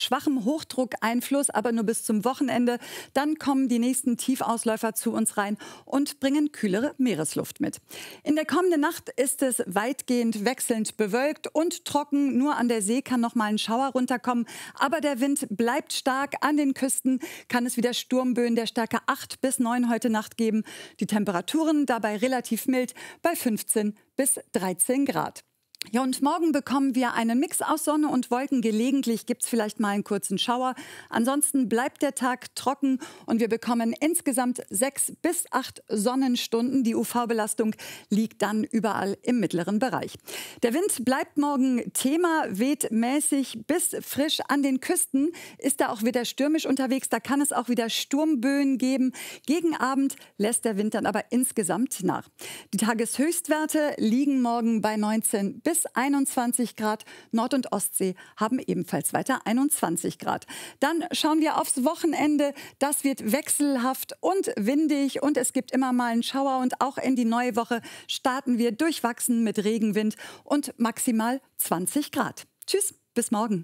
Schwachem Hochdruckeinfluss, aber nur bis zum Wochenende. Dann kommen die nächsten Tiefausläufer zu uns rein und bringen kühlere Meeresluft mit. In der kommenden Nacht ist es weitgehend wechselnd bewölkt und trocken. Nur an der See kann noch mal ein Schauer runterkommen. Aber der Wind bleibt stark. An den Küsten kann es wieder Sturmböen der Stärke 8 bis 9 heute Nacht geben. Die Temperaturen dabei relativ mild bei 15 bis 13 Grad. Ja, und morgen bekommen wir einen Mix aus Sonne und Wolken. Gelegentlich gibt es vielleicht mal einen kurzen Schauer. Ansonsten bleibt der Tag trocken und wir bekommen insgesamt 6 bis 8 Sonnenstunden. Die UV-Belastung liegt dann überall im mittleren Bereich. Der Wind bleibt morgen Thema, weht mäßig bis frisch. An den Küsten ist er auch wieder stürmisch unterwegs. Da kann es auch wieder Sturmböen geben. Gegen Abend lässt der Wind dann aber insgesamt nach. Die Tageshöchstwerte liegen morgen bei 19 bis 21 Grad. Nord- und Ostsee haben ebenfalls weiter 21 Grad. Dann schauen wir aufs Wochenende. Das wird wechselhaft und windig und es gibt immer mal einen Schauer. Und auch in die neue Woche starten wir durchwachsen mit Regenwind und maximal 20 Grad. Tschüss, bis morgen.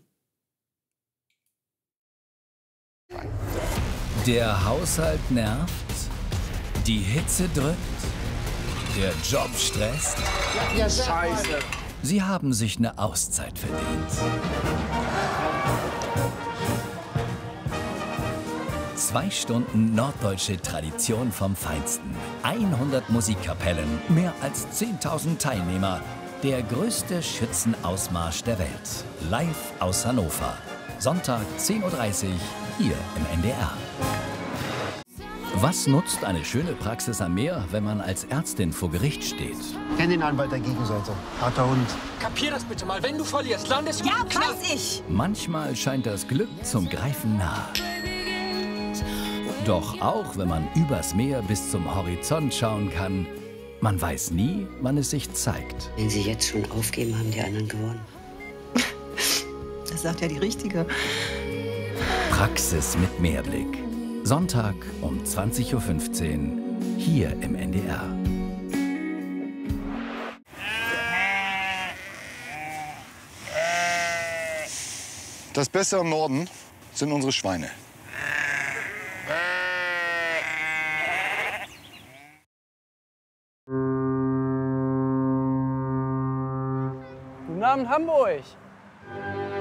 Der Haushalt nervt, die Hitze drückt, der Job stresst. Ja, Scheiße. Sie haben sich eine Auszeit verdient. Zwei Stunden norddeutsche Tradition vom Feinsten. 100 Musikkapellen, mehr als 10.000 Teilnehmer. Der größte Schützenausmarsch der Welt. Live aus Hannover. Sonntag 10:30 Uhr hier im NDR. Was nutzt eine schöne Praxis am Meer, wenn man als Ärztin vor Gericht steht? Kenn den Anwalt der Gegenseite. Harter Hund. Kapier das bitte mal, wenn du verlierst, landest du... Ja, weiß ich! Manchmal scheint das Glück zum Greifen nah. Doch auch wenn man übers Meer bis zum Horizont schauen kann, man weiß nie, wann es sich zeigt. Wenn Sie jetzt schon aufgeben, haben die anderen gewonnen. Das sagt ja die Richtige. Praxis mit Mehrblick. Sonntag um 20:15 Uhr hier im NDR. Das Beste am Norden sind unsere Schweine. Guten Abend, Hamburg.